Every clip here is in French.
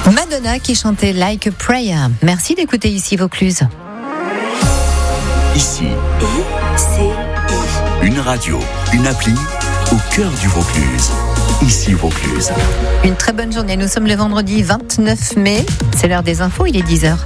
Madonna qui chantait Like a Prayer. Merci d'écouter Ici Vaucluse. Ici, une radio, une appli au cœur du Vaucluse. Ici Vaucluse. Une très bonne journée. Nous sommes le vendredi 29 mai. C'est l'heure des infos, il est 10h.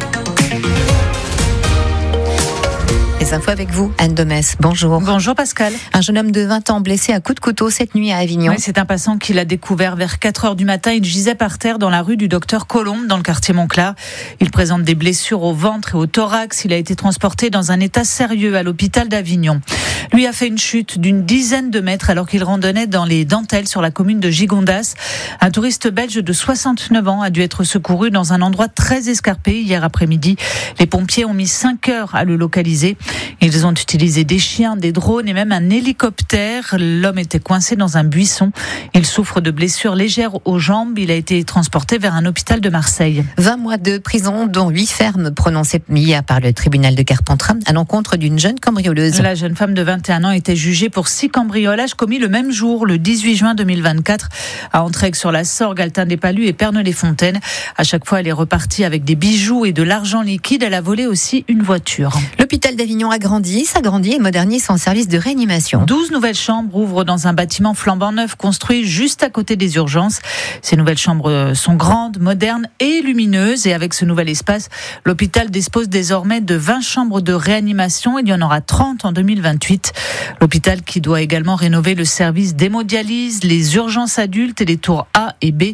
Les infos avec vous, Anne Domès. Bonjour. Bonjour Pascal. Un jeune homme de 20 ans blessé à coups de couteau cette nuit à Avignon. Oui, c'est un passant qui l'a découvert vers 4h du matin. Il gisait par terre dans la rue du Docteur Colombe, dans le quartier Montclar. Il présente des blessures au ventre et au thorax. Il a été transporté dans un état sérieux à l'hôpital d'Avignon. Lui a fait une chute d'une dizaine de mètres alors qu'il randonnait dans les dentelles sur la commune de Gigondas. Un touriste belge de 69 ans a dû être secouru dans un endroit très escarpé hier après-midi. Les pompiers ont mis 5 heures à le localiser. Ils ont utilisé des chiens, des drones et même un hélicoptère. L'homme était coincé dans un buisson. Il souffre de blessures légères aux jambes. Il a été transporté vers un hôpital de Marseille. 20 mois de prison, dont 8 fermes prononcées hier par le tribunal de Carpentras à l'encontre d'une jeune cambrioleuse. La jeune femme de 21 ans était jugée pour 6 cambriolages commis le même jour, le 18 juin 2024, à Entraigues-sur-la-Sorgue, Altin-des-Palus et Perneux-les-Fontaines. À chaque fois, elle est repartie avec des bijoux et de l'argent liquide. Elle a volé aussi une voiture. L'hôpital d'Avignon s'agrandit et modernise son service de réanimation. 12 nouvelles chambres ouvrent dans un bâtiment flambant neuf construit juste à côté des urgences. Ces nouvelles chambres sont grandes, modernes et lumineuses. Et avec ce nouvel espace, l'hôpital dispose désormais de 20 chambres de réanimation. Il y en aura 30 en 2028. L'hôpital qui doit également rénover le service d'hémodialyse, les urgences adultes et les tours A et B.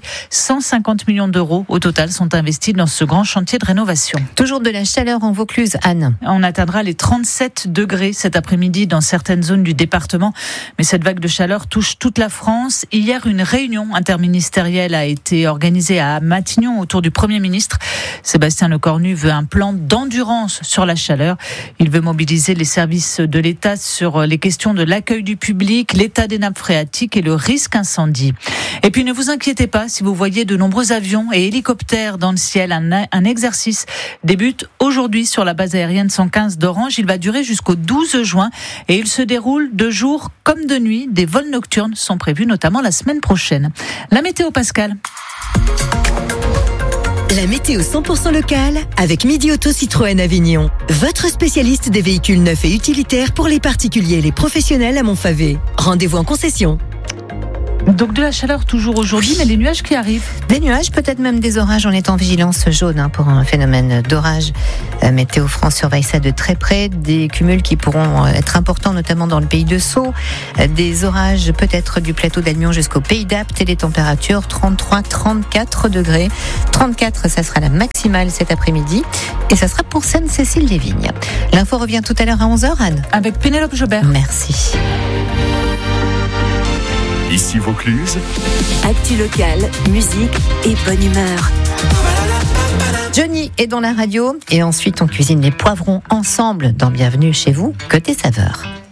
150 millions d'euros au total sont investis dans ce grand chantier de rénovation. Toujours de la chaleur en Vaucluse, Anne. On atteindra les 37 degrés cet après-midi dans certaines zones du département. Mais cette vague de chaleur touche toute la France. Hier, une réunion interministérielle a été organisée à Matignon autour du Premier ministre. Sébastien Lecornu veut un plan d'endurance sur la chaleur. Il veut mobiliser les services de l'État sur les questions de l'accueil du public, l'état des nappes phréatiques et le risque incendie. Et puis ne vous inquiétez pas si vous voyez de nombreux avions et hélicoptères dans le ciel. Un exercice débute aujourd'hui sur la base aérienne 115 d'Orange. Il va durer jusqu'au 12 juin et il se déroule de jour comme de nuit. Des vols nocturnes sont prévus notamment la semaine prochaine. La météo, Pascal. La météo 100% locale avec Midi Auto Citroën Avignon. Votre spécialiste des véhicules neufs et utilitaires pour les particuliers et les professionnels à Montfavet. Rendez-vous en concession. Donc de la chaleur toujours aujourd'hui, mais des nuages qui arrivent. Des nuages, peut-être même des orages. On est en vigilance jaune pour un phénomène d'orage. Météo France surveille ça de très près. Des cumuls qui pourront être importants, notamment dans le pays de Sceaux. Des orages peut-être du plateau d'Albion jusqu'au pays d'Apt. Et les températures 33-34 degrés. 34, ça sera la maximale cet après-midi. Et ça sera pour Sainte-Cécile-les-Vignes. L'info revient tout à l'heure à 11h, Anne. Avec Pénélope Jobert. Merci. Ici Vaucluse. Actu local, musique et bonne humeur. Johnny est dans la radio et ensuite on cuisine les poivrons ensemble dans Bienvenue chez vous, côté saveur.